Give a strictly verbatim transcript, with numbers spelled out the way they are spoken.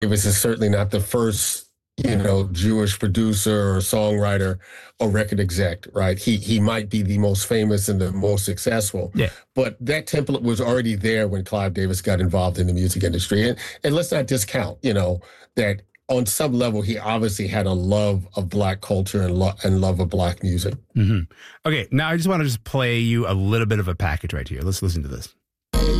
Davis is certainly not the first, you know, Jewish producer or songwriter or record exec, right? He he might be the most famous and the most successful, Yeah. but that template was already there when Clive Davis got involved in the music industry. And, and let's not discount, you know, that on some level, he obviously had a love of Black culture and, lo- and love of Black music. Mm-hmm. Okay, now I just want to just play you a little bit of a package right here. Let's listen to this.